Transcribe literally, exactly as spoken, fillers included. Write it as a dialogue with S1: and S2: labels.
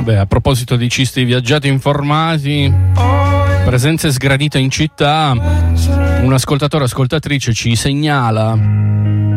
S1: Vabbè, a proposito di cisti viaggiati informati, presenza sgradita in città, un ascoltatore ascoltatrice ci segnala